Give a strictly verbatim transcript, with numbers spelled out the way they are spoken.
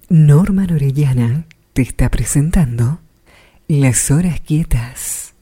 Norma Orellana te está presentando Las Horas Quietas.